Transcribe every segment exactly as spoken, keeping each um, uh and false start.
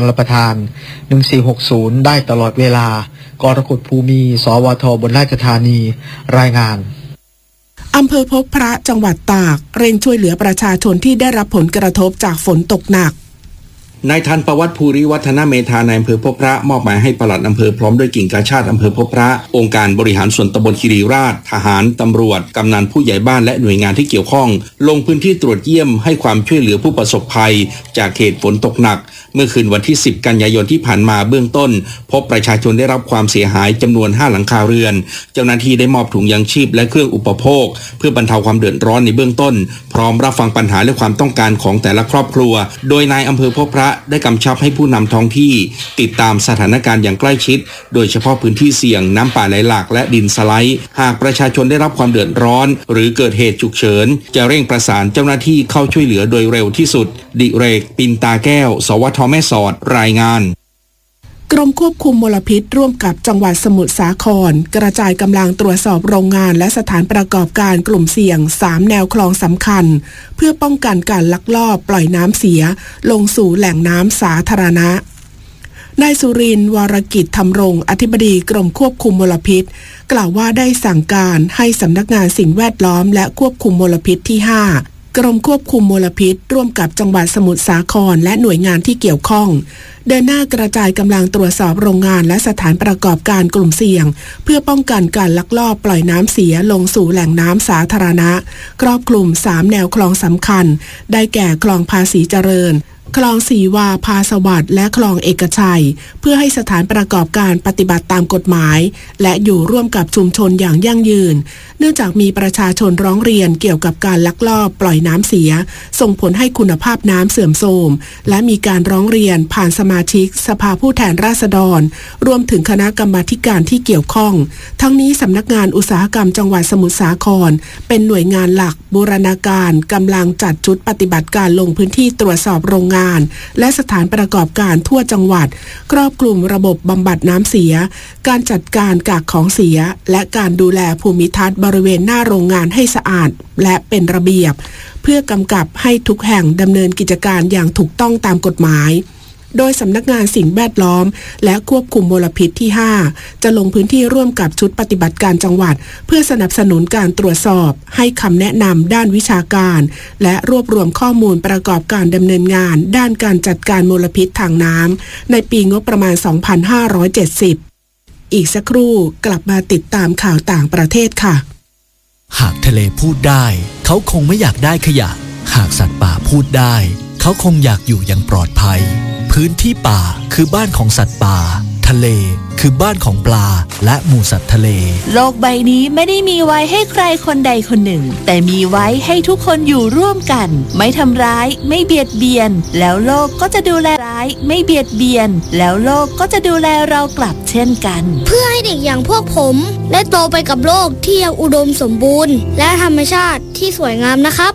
ลประทานหนึ่งสี่หกศูนย์ได้ตลอดเวลากรกฎภูมิสวทบนราชธานีรายงานอำเภอพบพระจังหวัดตากเร่งช่วยเหลือประชาชนที่ได้รับผลกระทบจากฝนตกหนักนายทันประวัติภูริวัฒนเมธานายอำเภอพบพระมอบหมายให้ปลัดอำเภอพร้อมด้วยกิ่งกาชาดอำเภอพบพระองค์การบริหารส่วนตำบลคีรีราชทหารตำรวจกำนันผู้ใหญ่บ้านและหน่วยงานที่เกี่ยวข้องลงพื้นที่ตรวจเยี่ยมให้ความช่วยเหลือผู้ประสบภัยจากเหตุฝนตกหนักเมื่อคืนวันที่สิบกันยายนที่ผ่านมาเบื้องต้นพบประชาชนได้รับความเสียหายจำนวนห้าหลังคาเรือนเจ้าหน้าที่ได้มอบถุงยางชีพและเครื่องอุปโภคเพื่อบรรเทาความเดือดร้อนในเบื้องต้นพร้อมรับฟังปัญหาและความต้องการของแต่ละครอบครัวโดยนายอำเภอพบพระได้กำชับให้ผู้นำท้องที่ติดตามสถานการณ์อย่างใกล้ชิดโดยเฉพาะพื้นที่เสี่ยงน้ำป่าไหลหลากและดินสไลด์หากประชาชนได้รับความเดือดร้อนหรือเกิดเหตุฉุกเฉินจะเร่งประสานเจ้าหน้าที่เข้าช่วยเหลือโดยเร็วที่สุดดิเรกปินตาแก้วสวทแม่สอดรายงานกรมควบคุมมลพิษร่วมกับจังหวัดสมุทรสาครกระจายกำลังตรวจสอบโรงงานและสถานประกอบการกลุ่มเสี่ยงสามแนวคลองสำคัญเพื่อป้องกันการลักลอบปล่อยน้ำเสียลงสู่แหล่งน้ำสาธารณะนายสุรินทร์วรกิจธรรมรงค์อธิบดีกรมควบคุมมลพิษกล่าวว่าได้สั่งการให้สำนักงานสิ่งแวดล้อมและควบคุมมลพิษที่ห้ากรมควบคุมมลพิษร่วมกับจังหวัดสมุทรสาครและหน่วยงานที่เกี่ยวข้องเดินหน้ากระจายกำลังตรวจสอบโรงงานและสถานประกอบการกลุ่มเสี่ยงเพื่อป้องกันการลักลอบปล่อยน้ำเสียลงสู่แหล่งน้ำสาธารณะครอบคลุมสามแนวคลองสำคัญได้แก่คลองภาษีเจริญคลองสีวาพาสวัสดิ์และคลองเอกชัยเพื่อให้สถานประกอบการปฏิบัติตามกฎหมายและอยู่ร่วมกับชุมชนอย่างยั่งยืนเนื่องจากมีประชาชนร้องเรียนเกี่ยวกับการลักลอบปล่อยน้ำเสียส่งผลให้คุณภาพน้ำเสื่อมโทรมและมีการร้องเรียนผ่านสมาชิกสภาผู้แทนราษฎรรวมถึงคณะกรรมาธิการที่เกี่ยวข้องทั้งนี้สำนักงานอุตสาหกรรมจังหวัดสมุทรสาครเป็นหน่วยงานหลักบูรณาการกำลังจัดชุดปฏิบัติการลงพื้นที่ตรวจสอบโรงงานและสถานประกอบการทั่วจังหวัดครอบคลุมระบบบำบัดน้ำเสียการจัดการกากของเสียและการดูแลภูมิทัศน์บริเวณหน้าโรงงานให้สะอาดและเป็นระเบียบเพื่อกำกับให้ทุกแห่งดำเนินกิจการอย่างถูกต้องตามกฎหมายโดยสำนักงานสิ่งแวดล้อมและควบคุมมลพิษที่ห้าจะลงพื้นที่ร่วมกับชุดปฏิบัติการจังหวัดเพื่อสนับสนุนการตรวจสอบให้คำแนะนำด้านวิชาการและรวบรวมข้อมูลประกอบการดำเนินงานด้านการจัดการมลพิษทางน้ำในปีงบประมาณ สองพันห้าร้อยเจ็ดสิบ อีกสักครู่กลับมาติดตามข่าวต่างประเทศค่ะหากทะเลพูดได้เขาคงไม่อยากได้ขยะหากสัตว์ป่าพูดได้เขาคงอยากอยู่อย่างปลอดภัยพื้นที่ป่าคือบ้านของสัตว์ป่าทะเลคือบ้านของปลาและหมู่สัตว์ทะเลโลกใบนี้ไม่ได้มีไว้ให้ใครคนใดคนหนึ่งแต่มีไว้ให้ทุกคนอยู่ร่วมกันไม่ทำร้ายไม่เบียดเบียนแล้วโลกก็จะดูแลร้ายไม่เบียดเบียนแล้วโลกก็จะดูแลเรากลับเช่นกันเพื่อให้เด็กอย่างพวกผมได้โตไปกับโลกที่ยังอุดมสมบูรณ์และธรรมชาติที่สวยงามนะครับ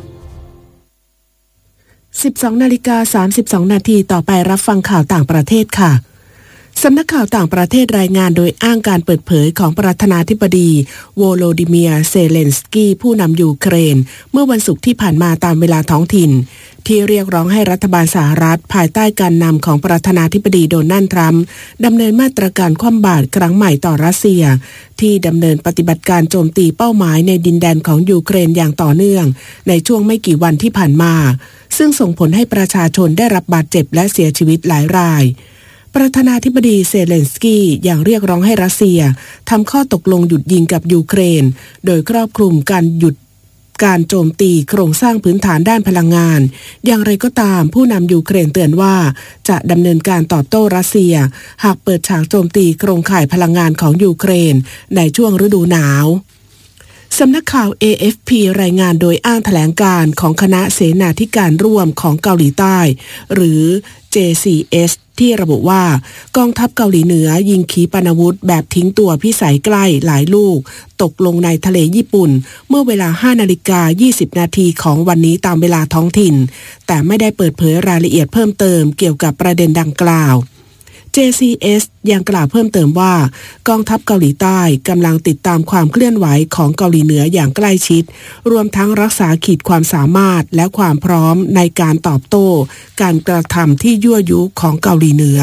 สิบสองนาฬิกาสามสิบสองนาทีต่อไปรับฟังข่าวต่างประเทศค่ะสำนักข่าวต่างประเทศรายงานโดยอ้างการเปิดเผยของประธานาธิบดีโวโลดิเมียร์เซเลนสกี้ผู้นำยูเครนเมื่อวันศุกร์ที่ผ่านมาตามเวลาท้องถิ่นที่เรียกร้องให้รัฐบาลสหรัฐภายใต้การนำของประธานาธิบดีโดนัลด์ทรัมป์ดำเนินมาตรการคว่ำบาตรครั้งใหม่ต่อรัสเซียที่ดำเนินปฏิบัติการโจมตีเป้าหมายในดินแดนของยูเครนอย่างต่อเนื่องในช่วงไม่กี่วันที่ผ่านมาซึ่งส่งผลให้ประชาชนได้รับบาดเจ็บและเสียชีวิตหลายรายประธานาธิบดีเซเลนสกี้ยังเรียกร้องให้รัสเซียทำข้อตกลงหยุดยิงกับยูเครนโดยครอบคลุมการหยุดการโจมตีโครงสร้างพื้นฐานด้านพลังงานอย่างไรก็ตามผู้นำยูเครนเตือนว่าจะดำเนินการตอบโต้รัสเซียหากเปิดฉากโจมตีโครงข่ายพลังงานของยูเครนในช่วงฤดูหนาวสำนักข่าว เอ เอฟ พี รายงานโดยอ้างแถลงการของคณะเสนาธิการร่วมของเกาหลีใต้หรือ เจ ซี เอส ที่ระบุว่ากองทัพเกาหลีเหนือยิงขีปนาวุธแบบทิ้งตัวพิสัยใกล้หลายลูกตกลงในทะเลญี่ปุ่นเมื่อเวลา ห้านาฬิกายี่สิบนาทีของวันนี้ตามเวลาท้องถิ่นแต่ไม่ได้เปิดเผยรายละเอียดเพิ่มเติมเกี่ยวกับประเด็นดังกล่าวเจ ซี เอส ยังกล่าวเพิ่มเติมว่ากองทัพเกาหลีใต้กำลังติดตามความเคลื่อนไหวของเกาหลีเหนืออย่างใกล้ชิดรวมทั้งรักษาขีดความสามารถและความพร้อมในการตอบโต้การกระทำที่ยั่วยุของเกาหลีเหนือ